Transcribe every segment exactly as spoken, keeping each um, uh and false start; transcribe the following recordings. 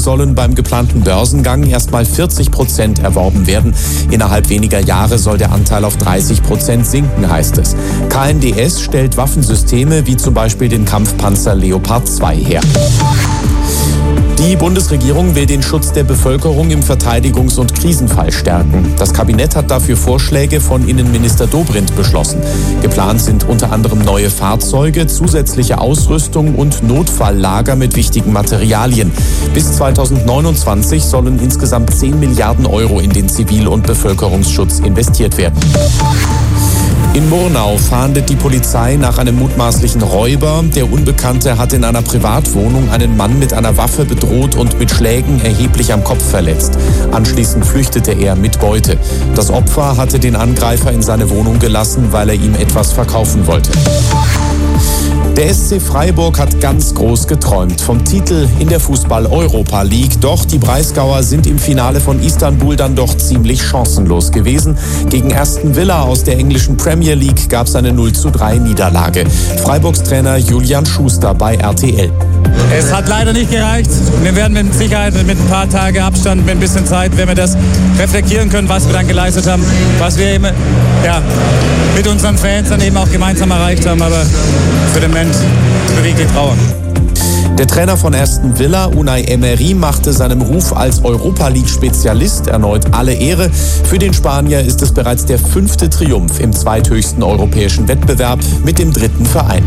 sollen beim geplanten Börsengang erstmal vierzig Prozent erworben werden. Innerhalb weniger Jahre soll der Anteil auf dreißig Prozent sinken, heißt es. K N D S stellt Waffensysteme wie zum Beispiel den Kampfpanzer Leopard zwei her. Die Bundesregierung will den Schutz der Bevölkerung im Verteidigungs- und Krisenfall stärken. Das Kabinett hat dafür Vorschläge von Innenminister Dobrindt beschlossen. Geplant sind unter anderem neue Fahrzeuge, zusätzliche Ausrüstung und Notfalllager mit wichtigen Materialien. Bis zweitausendneunundzwanzig sollen insgesamt zehn Milliarden Euro in den Zivil- und Bevölkerungsschutz investiert werden. In Murnau fahndet die Polizei nach einem mutmaßlichen Räuber. Der Unbekannte hat in einer Privatwohnung einen Mann mit einer Waffe bedroht und mit Schlägen erheblich am Kopf verletzt. Anschließend flüchtete er mit Beute. Das Opfer hatte den Angreifer in seine Wohnung gelassen, weil er ihm etwas verkaufen wollte. Der S C Freiburg hat ganz groß geträumt vom Titel in der Fußball-Europa League. Doch die Breisgauer sind im Finale von Istanbul dann doch ziemlich chancenlos gewesen. Gegen Aston Villa aus der englischen Premier League gab es eine null zu drei Niederlage. Freiburgs Trainer Julian Schuster bei R T L. Es hat leider nicht gereicht. Wir werden mit Sicherheit mit ein paar Tagen Abstand, mit ein bisschen Zeit, wenn wir das reflektieren können, was wir dann geleistet haben, was wir eben ja, mit unseren Fans dann eben auch gemeinsam erreicht haben. Aber für den Moment bewegt die Trauer. Der Trainer von Aston Villa, Unai Emery, machte seinem Ruf als Europa-League-Spezialist erneut alle Ehre. Für den Spanier ist es bereits der fünfte Triumph im zweithöchsten europäischen Wettbewerb mit dem dritten Verein.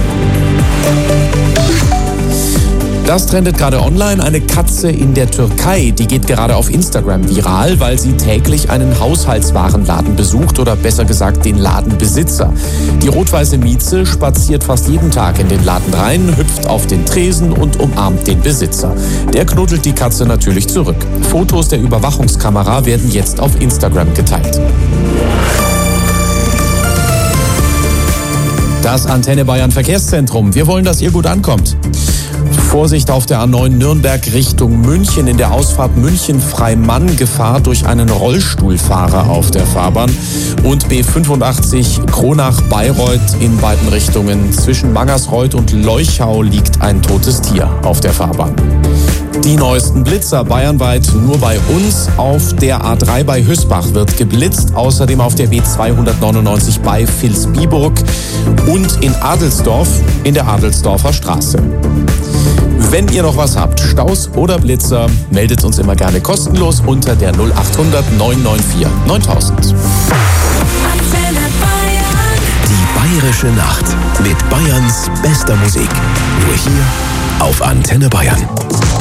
Das trendet gerade online. Eine Katze in der Türkei, die geht gerade auf Instagram viral, weil sie täglich einen Haushaltswarenladen besucht oder besser gesagt den Ladenbesitzer. Die rot-weiße Mieze spaziert fast jeden Tag in den Laden rein, hüpft auf den Tresen und umarmt den Besitzer. Der knuddelt die Katze natürlich zurück. Fotos der Überwachungskamera werden jetzt auf Instagram geteilt. Das Antenne Bayern Verkehrszentrum. Wir wollen, dass ihr gut ankommt. Vorsicht auf der A neun Nürnberg Richtung München. In der Ausfahrt München-Freimann Gefahr durch einen Rollstuhlfahrer auf der Fahrbahn. Und B fünfundachtzig Kronach-Bayreuth in beiden Richtungen. Zwischen Mangersreuth und Leuchau liegt ein totes Tier auf der Fahrbahn. Die neuesten Blitzer bayernweit nur bei uns. Auf der A drei bei Hösbach wird geblitzt. Außerdem auf der B zweihundertneunundneunzig bei Vilsbiburg und in Adelsdorf in der Adelsdorfer Straße. Wenn ihr noch was habt, Staus oder Blitzer, meldet uns immer gerne kostenlos unter der null achthundert neun neun vier neuntausend. Die Bayerische Nacht mit Bayerns bester Musik. Nur hier auf Antenne Bayern.